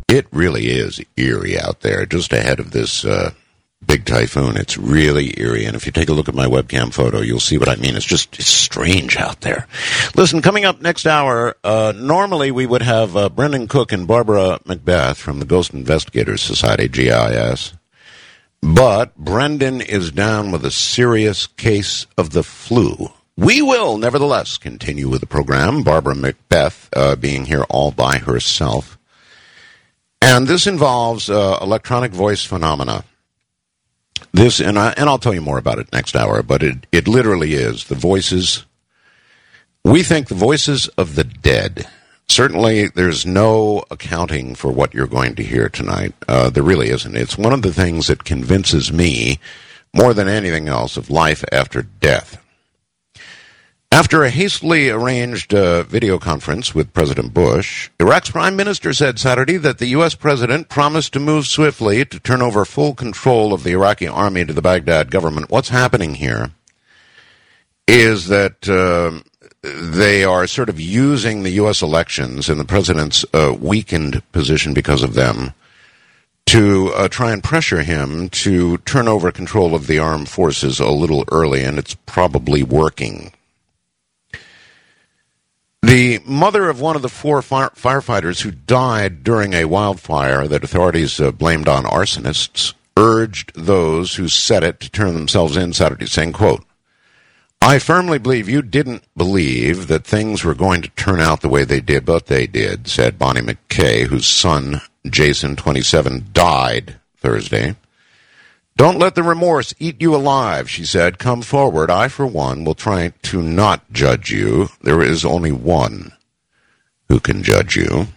It really is eerie out there, just ahead of this big typhoon. It's really eerie, and if you take a look at my webcam photo, you'll see what I mean. It's strange out there. Listen, coming up next hour, normally we would have Brendan Cook and Barbara Macbeth from the Ghost Investigators Society, GIS, but Brendan is down with a serious case of the flu. We will, nevertheless, continue with the program, Barbara Macbeth being here all by herself. And this involves electronic voice phenomena. This, and I'll tell you more about it next hour, but it literally is the voices. We think the voices of the dead. Certainly, there's no accounting for what you're going to hear tonight. There really isn't. It's one of the things that convinces me, more than anything else, of life after death. After a hastily arranged video conference with President Bush, Iraq's prime minister said Saturday that the U.S. president promised to move swiftly to turn over full control of the Iraqi army to the Baghdad government. What's happening here is that they are sort of using the U.S. elections and the president's weakened position because of them to try and pressure him to turn over control of the armed forces a little early, and it's probably working. The mother of one of the four firefighters who died during a wildfire that authorities blamed on arsonists urged those who set it to turn themselves in Saturday, saying, quote, "I firmly believe you didn't believe that things were going to turn out the way they did, but they did," said Bonnie McKay, whose son, Jason, 27, died Thursday. "Don't let the remorse eat you alive," she said. "Come forward. I, for one, will try to not judge you. There is only one who can judge you."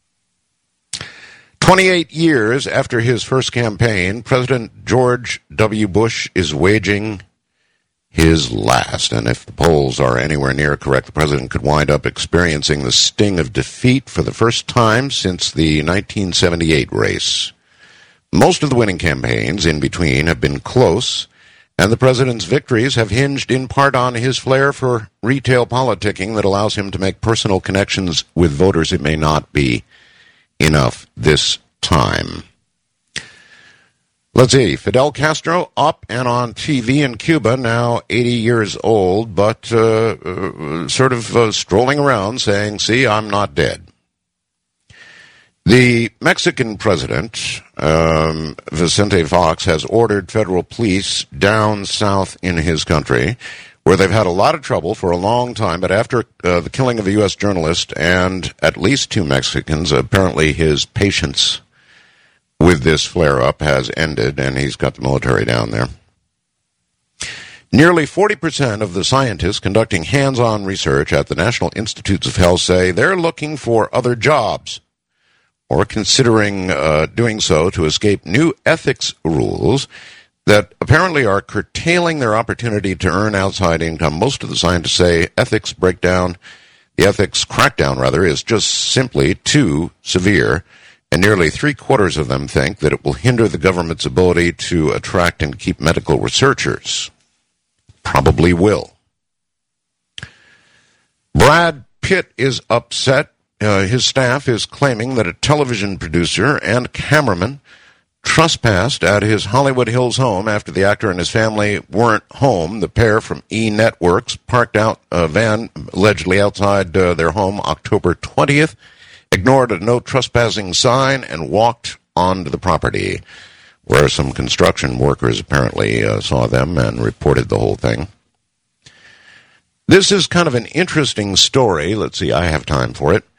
28 years after his first campaign, President George W. Bush is waging his last. And if the polls are anywhere near correct, the president could wind up experiencing the sting of defeat for the first time since the 1978 race. Most of the winning campaigns in between have been close, and the president's victories have hinged in part on his flair for retail politicking that allows him to make personal connections with voters. It may not be enough this time. Let's see. Fidel Castro up and on TV in Cuba, now 80 years old, but sort of strolling around saying, "See, I'm not dead." The Mexican president, Vicente Fox, has ordered federal police down south in his country, where they've had a lot of trouble for a long time, but after the killing of a U.S. journalist and at least 2 Mexicans, apparently his patience with this flare-up has ended, and he's got the military down there. Nearly 40% of the scientists conducting hands-on research at the National Institutes of Health say they're looking for other jobs, or considering doing so to escape new ethics rules that apparently are curtailing their opportunity to earn outside income. Most of the scientists say the ethics crackdown, rather, is just simply too severe, and nearly 3/4 of them think that it will hinder the government's ability to attract and keep medical researchers. Probably will. Brad Pitt is upset. His staff is claiming that a television producer and cameraman trespassed at his Hollywood Hills home after the actor and his family weren't home. The pair from E! Networks parked out a van allegedly outside their home October 20th, ignored a no trespassing sign, and walked onto the property, where some construction workers apparently saw them and reported the whole thing. This is kind of an interesting story. Let's see, I have time for it.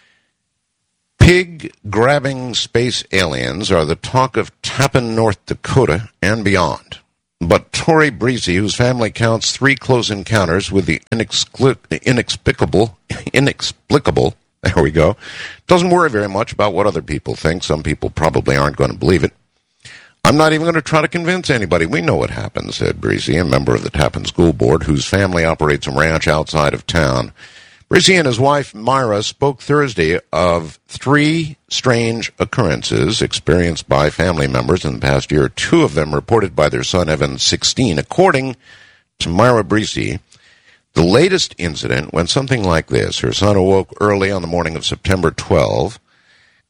Pig-grabbing space aliens are the talk of Tappan, North Dakota, and beyond. But Tori Breezy, whose family counts 3 close encounters with the inexplicable, there we go, doesn't worry very much about what other people think. Some people probably aren't going to believe it. "I'm not even going to try to convince anybody. We know what happened," said Breezy, a member of the Tappan School Board, whose family operates a ranch outside of town. Breezy and his wife, Myra, spoke Thursday of 3 strange occurrences experienced by family members in the past year. 2 of them reported by their son, Evan, 16. According to Myra Breezy, the latest incident went something like this. Her son awoke early on the morning of September 12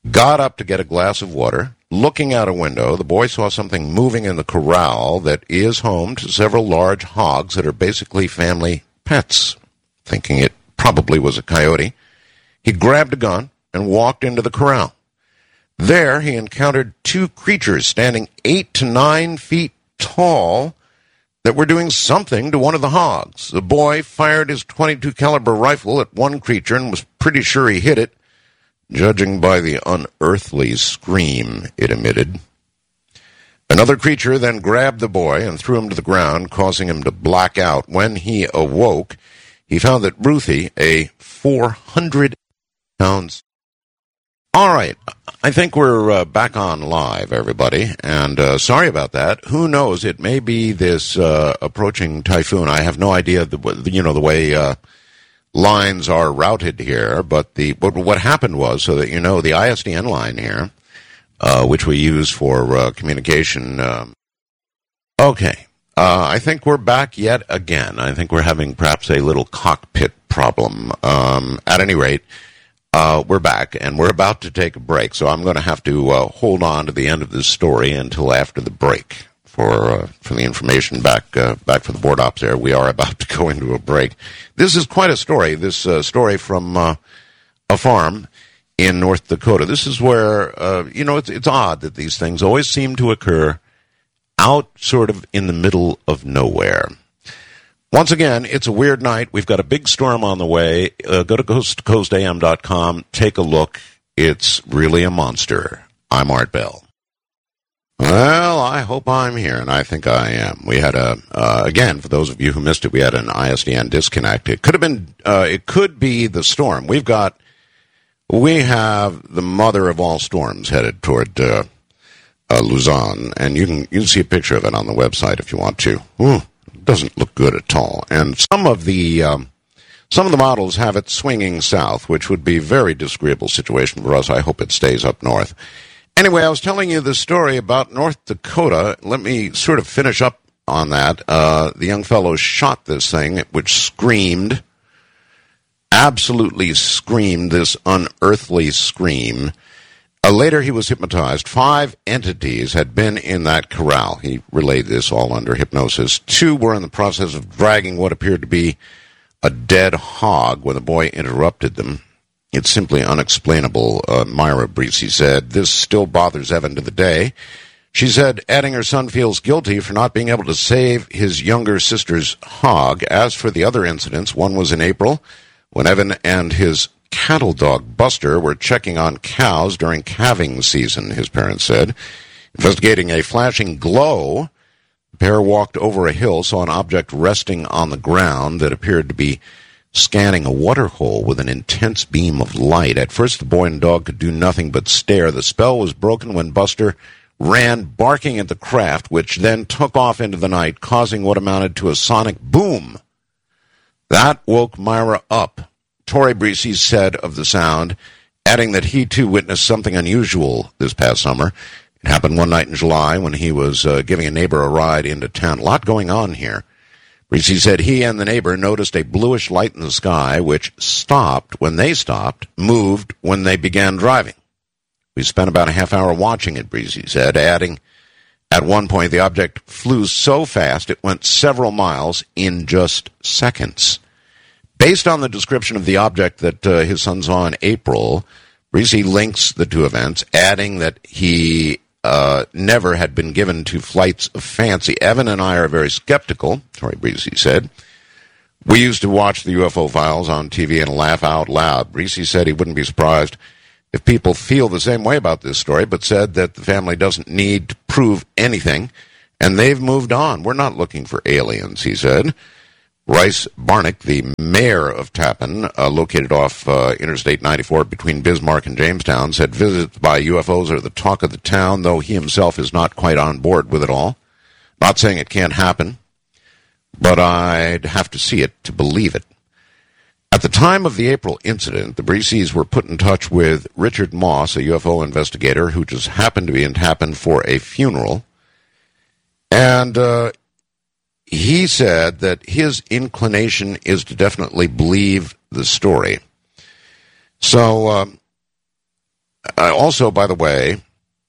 got up to get a glass of water. Looking out a window, the boy saw something moving in the corral that is home to several large hogs that are basically family pets. Thinking it probably was a coyote, he grabbed a gun and walked into the corral. There, he encountered two creatures standing 8 to 9 feet tall that were doing something to one of the hogs. The boy fired his .22 caliber rifle at one creature and was pretty sure he hit it, judging by the unearthly scream it emitted. Another creature then grabbed the boy and threw him to the ground, causing him to black out. When he awoke, he found that Ruthie, a 400-pound... All right, I think we're back on live, everybody, and sorry about that. Who knows? It may be this approaching typhoon. I have no idea the way lines are routed here, but what happened was, so that you know, the ISDN line here, which we use for communication. Okay, I think we're back yet again. I think we're having perhaps a little cockpit problem. At any rate. We're back, and we're about to take a break, so I'm going to have to hold on to the end of this story until after the break for the information back for the board ops there. We are about to go into a break. This is quite a story, this story from a farm in North Dakota. This is where, it's odd that these things always seem to occur out sort of in the middle of nowhere. Once again, it's a weird night. We've got a big storm on the way. Go to coasttocoastam.com. Take a look. It's really a monster. I'm Art Bell. Well, I hope I'm here, and I think I am. We had again, for those of you who missed it, we had an ISDN disconnect. It could be the storm. We have the mother of all storms headed toward Luzon, and you can see a picture of it on the website if you want to. Ooh. Doesn't look good at all. And some of the models have it swinging south, which would be a very disagreeable situation for us. I hope it stays up north. Anyway, I was telling you the story about North Dakota. Let me sort of finish up on that. The young fellow shot this thing, which screamed, absolutely screamed, this unearthly scream. Later, he was hypnotized. 5 entities had been in that corral. He relayed this all under hypnosis. 2 were in the process of dragging what appeared to be a dead hog when the boy interrupted them. It's simply unexplainable, Myra Breesy said. This still bothers Evan to the day. She said, adding her son feels guilty for not being able to save his younger sister's hog. As for the other incidents, one was in April when Evan and his cattle dog Buster were checking on cows during calving season, his parents said. Investigating a flashing glow, the pair walked over a hill, saw an object resting on the ground that appeared to be scanning a water hole with an intense beam of light. At first, the boy and dog could do nothing but stare. The spell was broken when Buster ran barking at the craft, which then took off into the night, causing what amounted to a sonic boom. That woke Myra up. Torrey Breesy said of the sound, adding that he too witnessed something unusual this past summer. It happened one night in July when he was giving a neighbor a ride into town. A lot going on here. Breesy said he and the neighbor noticed a bluish light in the sky, which stopped when they stopped, moved when they began driving. We spent about a half hour watching it, Breesy said, adding, at one point the object flew so fast it went several miles in just seconds. Based on the description of the object that his son saw in April, Breesy links the two events, adding that he never had been given to flights of fancy. Evan and I are very skeptical, Torrey Breesy said. We used to watch the UFO files on TV and laugh out loud. Breesy said he wouldn't be surprised if people feel the same way about this story, but said that the family doesn't need to prove anything, and they've moved on. We're not looking for aliens, he said. Rice Barnick, the mayor of Tappan, located off Interstate 94 between Bismarck and Jamestown, said visits by UFOs are the talk of the town, though he himself is not quite on board with it all. Not saying it can't happen, but I'd have to see it to believe it. At the time of the April incident, the Breesys were put in touch with Richard Moss, a UFO investigator who just happened to be in Tappan for a funeral, and he said that his inclination is to definitely believe the story. So Also, by the way,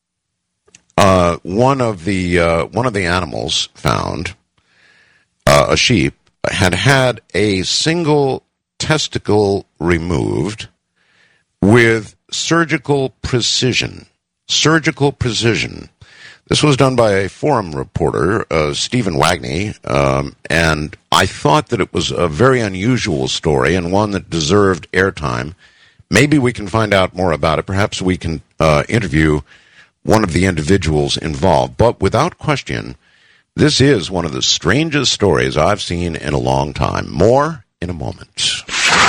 one of the animals found, a sheep, had a single testicle removed with surgical precision. Surgical precision. This was done by a forum reporter, Stephen Wagney, and I thought that it was a very unusual story and one that deserved airtime. Maybe we can find out more about it. Perhaps we can interview one of the individuals involved. But without question, this is one of the strangest stories I've seen in a long time. More in a moment.